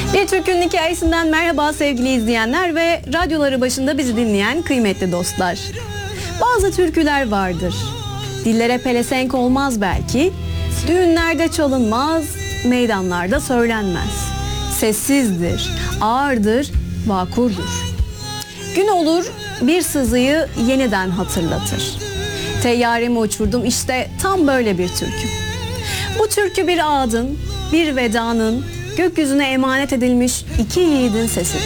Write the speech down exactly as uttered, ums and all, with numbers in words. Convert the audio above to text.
Bir Türk'ün hikayesinden merhaba sevgili izleyenler ve radyoları başında bizi dinleyen kıymetli dostlar. Bazı türküler vardır. Dillere pelesenk olmaz belki, düğünlerde çalınmaz, meydanlarda söylenmez. Sessizdir, ağırdır, vakurdur. Gün olur bir sızıyı yeniden hatırlatır. Teyyaremi uçurdum, işte tam böyle bir türkü. Bu türkü bir ağıdın, bir vedanın, gökyüzüne emanet edilmiş iki yiğidin sesidir.